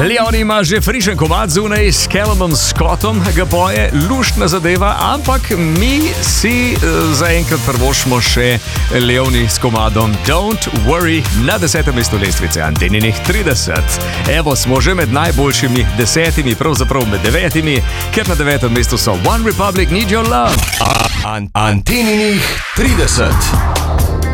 Leon ima že frišen komad zunaj s Callumom Scottom, ga poje, luštna zadeva, ampak mi si zaenkrat prvošmo še Leoni s komadom Don't Worry na 10. mestu lestvice Anteninih 30. Evo, smo že med najboljšimi 10, pravzaprav med 9, ker na 9. mestu so One Republic, Need Your Love. Anteninih 30.